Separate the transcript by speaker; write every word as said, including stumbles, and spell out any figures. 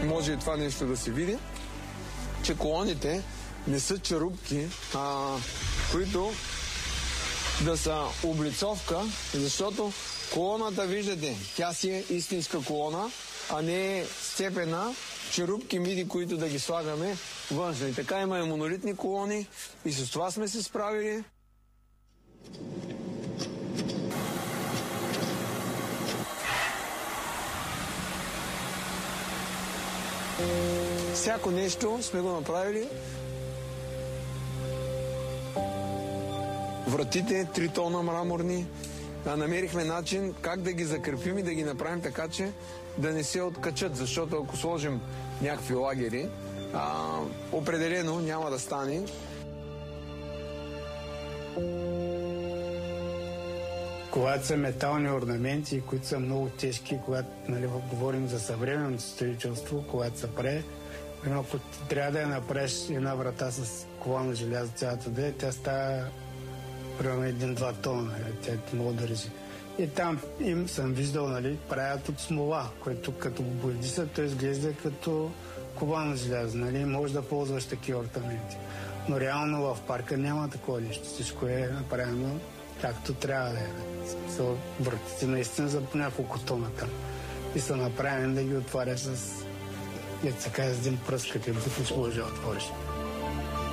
Speaker 1: може и това нещо да се види, че колоните не са черупки, а, които да са облицовка, защото колоната, виждате, тя си е истинска колона, а не е сцепена черупки миди, които да ги слагаме външно. И така има и монолитни колони и с това сме се справили. Всяко нещо сме го направили. Вратите, три тона мраморни. Намерихме начин как да ги закрепим и да ги направим така, че да не се откачат, защото ако сложим някакви лагери, а, определено няма да стане.
Speaker 2: Когато са метални орнаменти, които са много тежки, когато, нали, говорим за съвременното строителство, когато се прави, ако трябва да я направиш една врата с колана желязо цялата да е, тя става примерно един-два тона, нали, тя ти мога да режи. И там им съм виждал, нали, правят от смола, което като го боядиса, то изглежда като колана желязо, нали, може да ползваш такива орнаменти. Но реално в парка няма такова нещо, всичко е направено както трябва да е. Вратите наистина за по няколко тона там. И са направени да ги отваряш с, дето се казва, с един пръст, като бутиш може да отвориш.